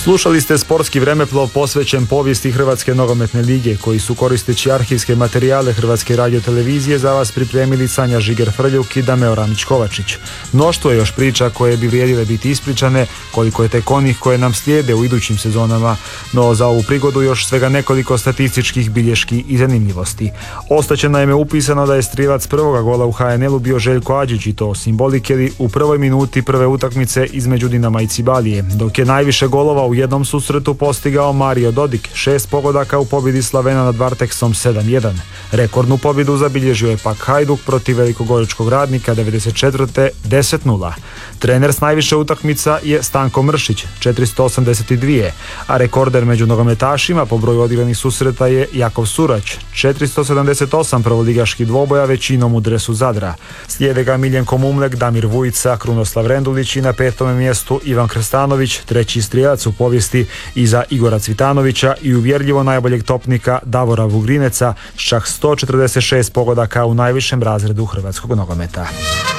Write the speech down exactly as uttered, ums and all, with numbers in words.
Slušali ste sportski vremeplov posvećen povijesti Hrvatske nogometne lige, koji su koristeći arhivske materijale Hrvatske radiotelevizije za vas pripremili Sanja Žiger-Frljuk i Dameo Ramić-Kovačić. Mnoštvo je još priča koje bi vrijedile biti ispričane, koliko je tek onih koje nam slijede u idućim sezonama, no za ovu prigodu još svega nekoliko statističkih bilješki i zanimljivosti. Ostaće naime upisano da je strilac prvoga gola u ha en el u bio Željko Adžić, i to simbolikeli u prvoj minuti prve utakmice između Dinama i Cibalije, dok je najviše golova u jednom susretu postigao Mario Dodik, šest pogodaka u pobjedi Slavena nad Varteksom sedam jedan. Rekordnu pobjedu zabilježio je pak Hajduk protiv velikogoričkog Radnika devedeset četvrte deset nula. Trener s najviše utakmica je Stanko Mršić, četiristo osamdeset dvije, a rekorder među nogometašima po broju odigranih susreta je Jakov Surać, četiristo sedamdeset osam prvoligaških dvoboja, većinom u dresu Zadra. Slijede ga Miljenko Mumlek, Damir Vujica, Krunoslav Rendulić i na petome mjestu Ivan Krstanović, treći strijelac u povijesti iza Igora Cvitanovića i uvjerljivo najboljeg topnika Davora Vugrineca s čak sto četrdeset šest pogodaka u najvišem razredu hrvatskog nogometa.